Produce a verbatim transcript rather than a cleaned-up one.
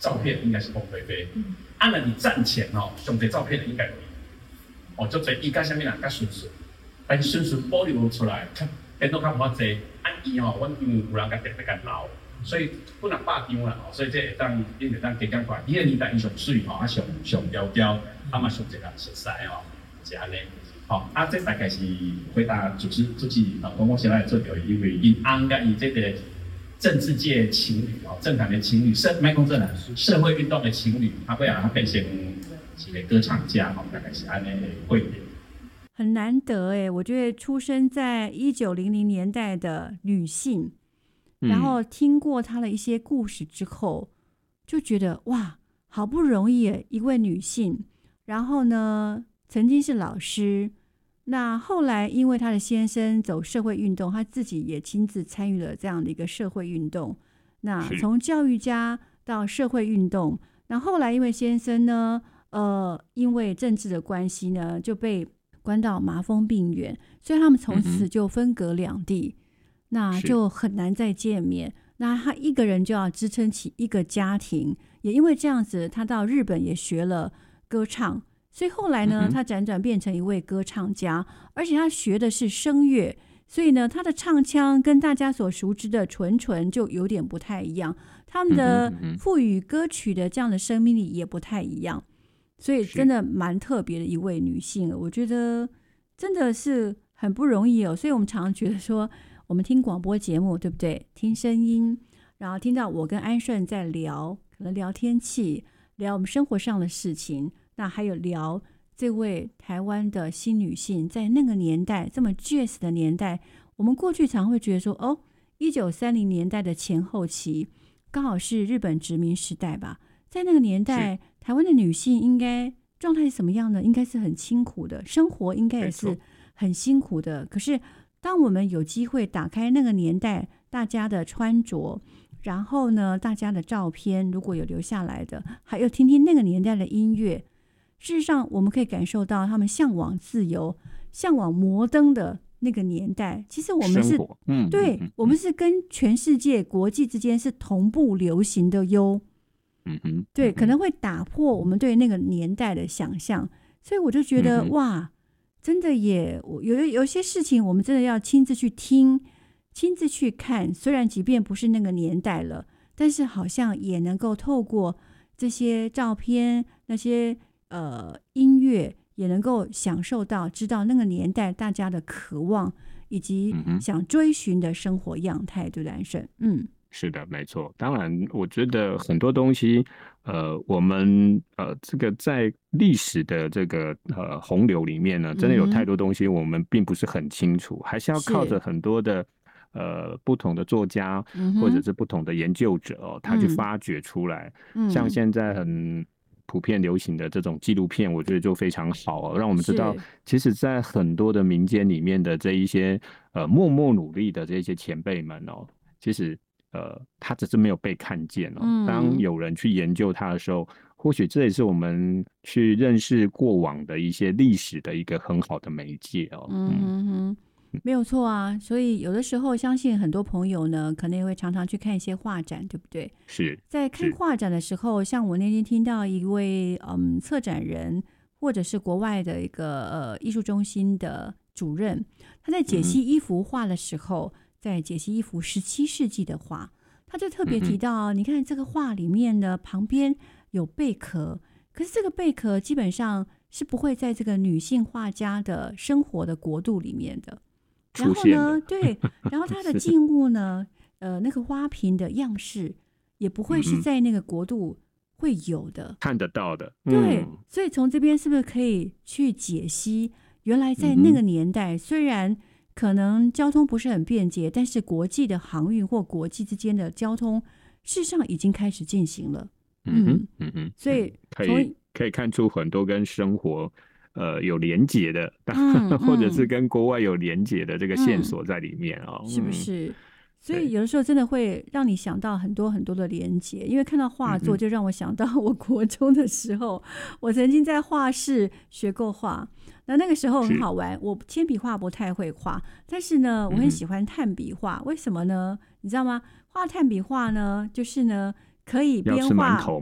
照片应该是王菲菲。嗯，啊，那你站前哦，上侪照片的应该有伊，哦，就侪伊甲啥物人甲顺顺，但是顺顺保留出来，变到较无济。啊，伊吼，阮因为有人甲特别甲留，所以本来百张啦，所以这会当，你会当加减看，伊个年代伊上水吼，啊上上调调，啊嘛上一个熟悉吼，是安尼。好，啊，这大概是回答主持主持啊，公共现在做掉，因为因安甲伊这个政治界情侣哦，政坛的情侣，社卖公正啊，社会运动的情侣，他会让他变成一个歌唱家，哦，大概是安尼的会点。 很难得哎，我觉得出生在一九零零年代的女性，然后听过她的一些故事之后，就觉得哇，好不容易一位女性，然后呢，曾经是老师。那后来因为他的先生走社会运动，他自己也亲自参与了这样的一个社会运动。那从教育家到社会运动，那后来因为先生呢，呃，因为政治的关系呢，就被关到麻风病院，所以他们从此就分隔两地，嗯、那就很难再见面。那他一个人就要支撑起一个家庭，也因为这样子，他到日本也学了歌唱。所以后来呢，他辗转变成一位歌唱家，而且他学的是声乐，所以呢，他的唱腔跟大家所熟知的纯纯就有点不太一样，他们的赋予歌曲的这样的生命力也不太一样，所以真的蛮特别的一位女性，我觉得真的是很不容易哦。所以我们常常觉得说，我们听广播节目，对不对？听声音，然后听到我跟安顺在聊，可能聊天气，聊我们生活上的事情。那还有聊这位台湾的新女性，在那个年代这么 jazz 的年代，我们过去常会觉得说，哦，一九三零年代的前后期，刚好是日本殖民时代吧。在那个年代，台湾的女性应该状态是什么样的？应该是很辛苦的，生活应该也是很辛苦的。可是，当我们有机会打开那个年代大家的穿着，然后呢，大家的照片如果有留下来的，还有听听那个年代的音乐。事实上，我们可以感受到他们向往自由、向往摩登的那个年代。其实我们是，嗯，对，嗯、我们是跟全世界、国际之间是同步流行的哟。嗯哼，对，可能会打破我们对那个年代的想象。所以我就觉得，嗯、哇，真的也有有些事情，我们真的要亲自去听、亲自去看。虽然即便不是那个年代了，但是好像也能够透过这些照片、那些。呃，音乐也能够享受到，知道那个年代大家的渴望以及想追寻的生活样态，对不对，安顺？嗯， 是的，没错。当然，我觉得很多东西，呃，我们呃，这个在历史的这个呃洪流里面呢，真的有太多东西我们并不是很清楚，还是要靠着很多的呃不同的作家、嗯、或者是不同的研究者哦，他去发掘出来。嗯、像现在很普遍流行的这种纪录片，我觉得就非常好、哦，让我们知道，其实，在很多的民间里面的这一些呃默默努力的这些前辈们哦，其实呃他只是没有被看见哦。嗯、当有人去研究他的时候，或许这也是我们去认识过往的一些历史的一个很好的媒介哦。 嗯哼哼。没有错啊，所以有的时候相信很多朋友呢，可能也会常常去看一些画展，对不对？ 是在看画展的时候，像我那天听到一位嗯策展人，或者是国外的一个呃艺术中心的主任，他在解析一幅画的时候，嗯、在解析一幅十七世纪的画，他就特别提到，嗯、你看这个画里面呢，旁边有贝壳，可是这个贝壳基本上是不会在这个女性画家的生活的国度里面的。然后呢，对，然后它的静物呢，呃，那个花瓶的样式也不会是在那个国度会有的， 看得到的。 嗯、对，所以从这边是不是可以去解析，原来在那个年代，嗯、虽然可能交通不是很便捷，但是国际的航运或国际之间的交通，事实上已经开始进行了。 嗯嗯嗯嗯， 所以可以可以看出很多跟生活。呃，有连结的，嗯、或者是跟国外有连结的这个线索在里面哦， 嗯、是不是？所以有的时候真的会让你想到很多很多的连结，因为看到画作就让我想到我国中的时候，嗯、我曾经在画室学过画，那那个时候很好玩。我铅笔画不太会画，但是呢，我很喜欢炭笔画。嗯、为什么呢？你知道吗？画炭笔画呢，就是呢可以边画。